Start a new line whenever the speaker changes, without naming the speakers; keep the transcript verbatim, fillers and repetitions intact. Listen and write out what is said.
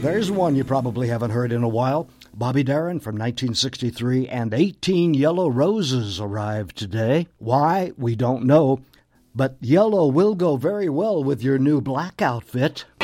there's one you probably haven't heard in a while. Bobby Darin from nineteen sixty-three and eighteen Yellow Roses arrived today. Why, we don't know, but yellow will go very well with your new black outfit.